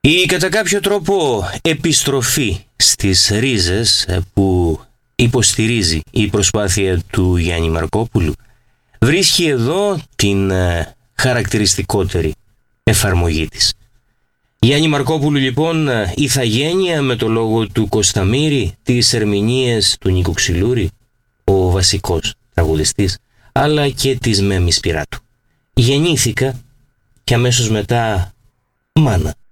Η κατά κάποιο τρόπο επιστροφή στις ρίζες που υποστηρίζει η προσπάθεια του Γιάννη Μαρκόπουλου βρίσκει εδώ την χαρακτηριστικότερη εφαρμογή της. Γιάννη Μαρκόπουλου λοιπόν, ηθαγένεια με το λόγο του Κωσταμύρη, τις ερμηνείες του Νίκου Ξυλούρη, ο βασικός τραγουδιστής, αλλά και της Μέμης Πυράτου. Γεννήθηκα και αμέσως μετά μάνα.